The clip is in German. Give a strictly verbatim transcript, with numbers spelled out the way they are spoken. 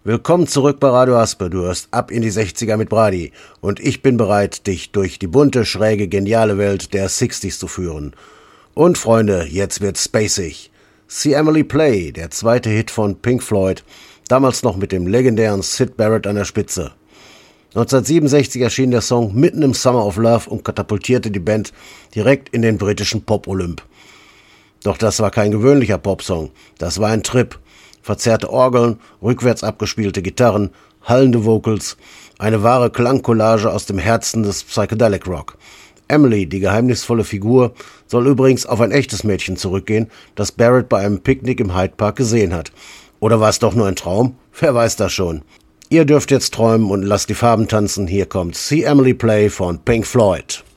Willkommen zurück bei Radio Aspe. Du hörst ab in die sechziger mit Brady. Und ich bin bereit, dich durch die bunte, schräge, geniale Welt der sechziger zu führen. Und Freunde, jetzt wird's spacig. See Emily Play, der zweite Hit von Pink Floyd, damals noch mit dem legendären Syd Barrett an der Spitze. neunzehnhundertsiebenundsechzig erschien der Song mitten im Summer of Love und katapultierte die Band direkt in den britischen Pop-Olymp. Doch das war kein gewöhnlicher Popsong, das war ein Trip. Verzerrte Orgeln, rückwärts abgespielte Gitarren, hallende Vocals, eine wahre Klangcollage aus dem Herzen des Psychedelic Rock. Emily, die geheimnisvolle Figur, soll übrigens auf ein echtes Mädchen zurückgehen, das Barrett bei einem Picknick im Hyde Park gesehen hat. Oder war es doch nur ein Traum? Wer weiß das schon. Ihr dürft jetzt träumen und lasst die Farben tanzen. Hier kommt See Emily Play von Pink Floyd.